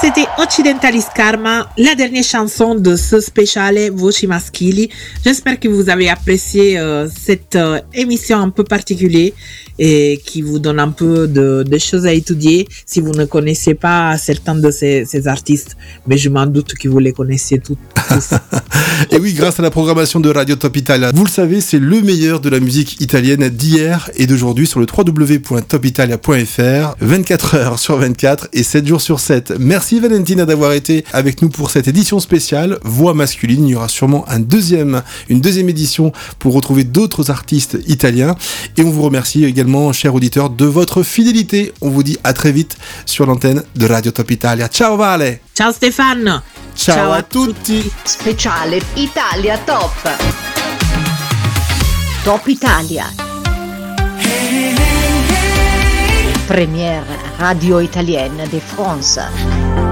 c'était Occidentalis Karma, la dernière chanson de ce spécial Voci Maschili. J'espère que vous avez apprécié cette émission un peu particulière et qui vous donne un peu de choses à étudier si vous ne connaissez pas certains de ces artistes. Mais je m'en doute que vous les connaissez tous. Et oui, grâce à la programmation de Radio Top Italia, vous le savez, c'est le meilleur de la musique italienne d'hier et d'aujourd'hui sur le www.topitalia.fr, 24 heures sur 24 et 7 jours sur 7. Merci Valentina d'avoir été avec nous pour cette édition spéciale Voix masculine. Il y aura sûrement une deuxième édition pour retrouver d'autres artistes italiens. Et on vous remercie également, chers auditeurs, de votre fidélité. On vous dit à très vite sur l'antenne de Radio Top Italia. Ciao Vale! Ciao Stéphane! Ciao a tutti! Speciale Italia Top! Top Italia! Première radio italienne de France.